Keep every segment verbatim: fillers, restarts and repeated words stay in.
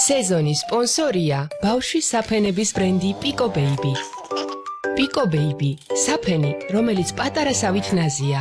სეზონის სპონსორია ბავშვის საფენების ბრენდი Pico Baby. Pico Baby, საფენი, რომელიც პატარასავით ნაზია.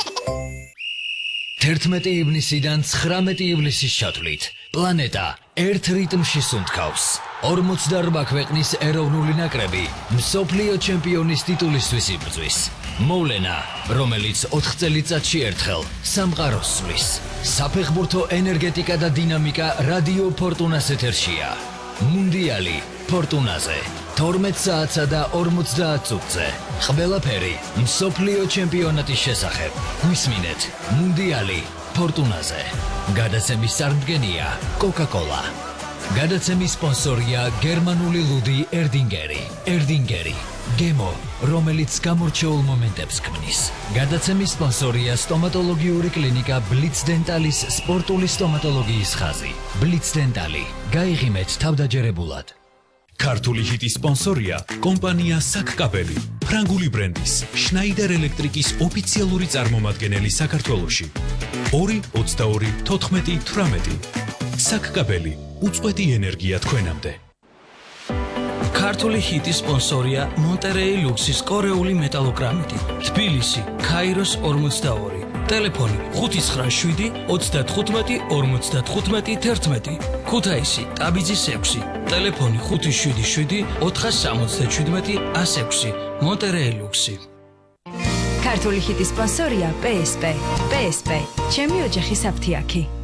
თერთმეტი ივნისიდან ცხრამეტი ივლისის ჩათვლით პლანეტა ერთ რიტმში სუნთქავს. ორმოცდაორმა ქვეყნის ეროვნული ნაკრები მსოფლიო ჩემპიონის ტიტულისთვის იბრძვის. მოვლენა, რომელიც ოთხ წელიწადში ერთხელ სამყაროს სვლის. საფეხბურთო ენერგეტიკა და დინამიკა რადიო ფორტუნას ეთერშია. მუნდიალი ფორტუნაზე თორმეტ საათსა და ორმოცდაათ წუთზე. ყველაფერი მსოფლიო ჩემპიონატის შესახებ. გვისმინეთ მუნდიალი ფორტუნაზე. გადაცემის წარმდგენია Coca-Cola. გადაცემის სპონსორია გერმანული ლუდი ერდინგერი. ერდინგერი გემო, რომელიც გამორჩეულ მომენტებს ქმნის. გადაცემის სპონსორია სტომატოლოგიური კლინიკა ბლიც დენტალის სპორტული სტომატოლოგიის ხაზი. ბლიც დენტალი. გაიღიმეთ თავდაჯერებულად. ქართული ჰიტის სპონსორია კომპანია საკკაბელი, ფრანგული ბრენდის შნაიდერ ელექტრიკის ოფიციალური წარმომადგენელი საქართველოში. ორი ოცდაორი თოთხმეტი თვრამეტი. საკკაბელი, უწყვეტი ენერგია თქვენამდე. ქართული ჰიტის სპონსორია მონტერეი ლუქსის კორეული მეტალოგრამიტი. თბილისი, ქაიროს ორმოცდაორი. ტელეფონი ხუთი ცხრა შვიდი ოცდათხუთმეტი ორმოცდათხუთმეტი თერთმეტი. ქუთაისი, ტაბიძის ექვსი. ტელეფონი ხუთი შვიდი შვიდი ოთხასამოცდაჩვიდმეტი ას ექვსი. მონტერეი ლუქსი. ქართული ჰიტის სპონსორია პე ეს პე. პე ეს პე, ჩემი ოჯახის აფთიაქი.